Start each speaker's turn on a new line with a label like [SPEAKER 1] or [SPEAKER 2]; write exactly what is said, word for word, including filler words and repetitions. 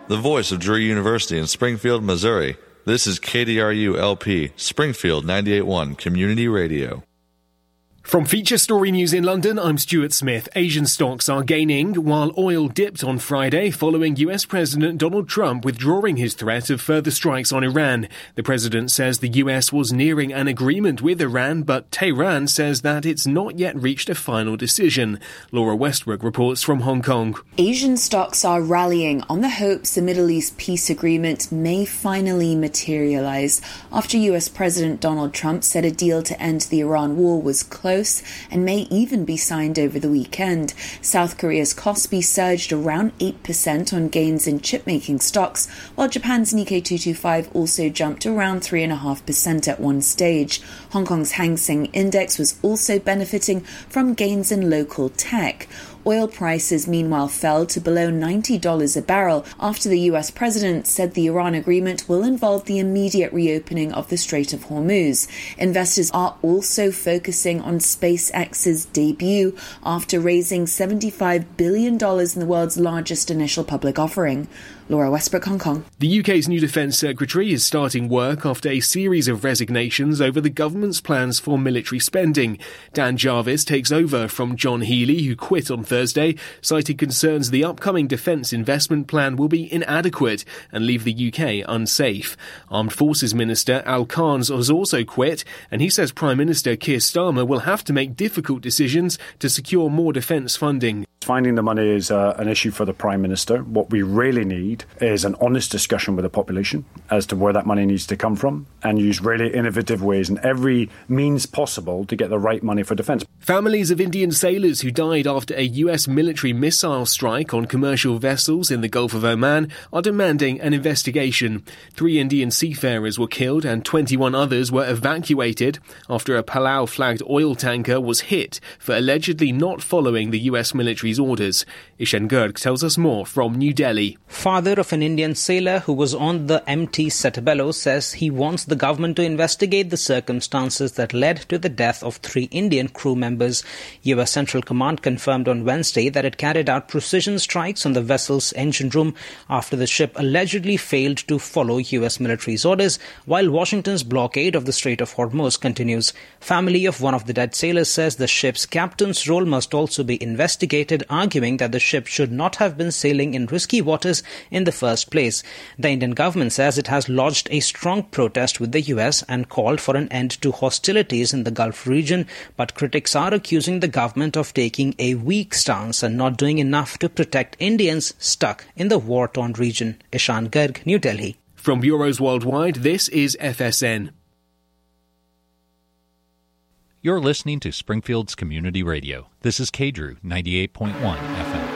[SPEAKER 1] the voice of Drury University in Springfield, Missouri. This is K D R U L P, Springfield ninety-eight point one Community Radio.
[SPEAKER 2] From Feature Story News in London, I'm Stuart Smith. Asian stocks are gaining, while oil dipped on Friday following U S President Donald Trump withdrawing his threat of further strikes on Iran. The president says the U S was nearing an agreement with Iran, but Tehran says that it's not yet reached a final decision. Laura Westbrook reports from Hong Kong.
[SPEAKER 3] Asian stocks are rallying on the hopes the Middle East peace agreement may finally materialize after U S President Donald Trump said a deal to end the Iran war was close and may even be signed over the weekend. South Korea's Kospi surged around eight percent on gains in chip-making stocks, while Japan's Nikkei two twenty-five also jumped around three point five percent at one stage. Hong Kong's Hang Seng Index was also benefiting from gains in local tech. Oil prices, meanwhile, fell to below ninety dollars a barrel after the U S president said the Iran agreement will involve the immediate reopening of the Strait of Hormuz. Investors are also focusing on SpaceX's debut after raising seventy-five billion dollars in the world's largest initial public offering. Laura Westbrook, Hong Kong.
[SPEAKER 2] The U K's new Defence Secretary is starting work after a series of resignations over the government's plans for military spending. Dan Jarvis takes over from John Healey, who quit on Thursday, citing concerns the upcoming defence investment plan will be inadequate and leave the U K unsafe. Armed Forces Minister Al Khans has also quit, and he says Prime Minister Keir Starmer will have to make difficult decisions to secure more defence funding.
[SPEAKER 4] Finding the money is uh, an issue for the Prime Minister. What we really need is an honest discussion with the population as to where that money needs to come from and use really innovative ways and every means possible to get the right money for defence.
[SPEAKER 2] Families of Indian sailors who died after a U S military missile strike on commercial vessels in the Gulf of Oman are demanding an investigation. Three Indian seafarers were killed and twenty-one others were evacuated after a Palau-flagged oil tanker was hit for allegedly not following the U S military's orders. Ishan Garg tells us more from New Delhi.
[SPEAKER 5] Father of an Indian sailor who was on the M T Setabelo says he wants the government to investigate the circumstances that led to the death of three Indian crew members. U S Central Command confirmed on Wednesday that it carried out precision strikes on the vessel's engine room after the ship allegedly failed to follow U S military's orders, while Washington's blockade of the Strait of Hormuz continues. Family of one of the dead sailors says the ship's captain's role must also be investigated, arguing that the ship should not have been sailing in risky waters in the first place. The Indian government says it has lodged a strong protest with the U S and called for an end to hostilities in the Gulf region, but critics are accusing the government of taking a weak stance and not doing enough to protect Indians stuck in the war-torn region. Ishan Garg, New Delhi.
[SPEAKER 2] From Bureaus Worldwide, this is F S N.
[SPEAKER 6] You're listening to Springfield's Community Radio. This is K D R U ninety-eight point one F M.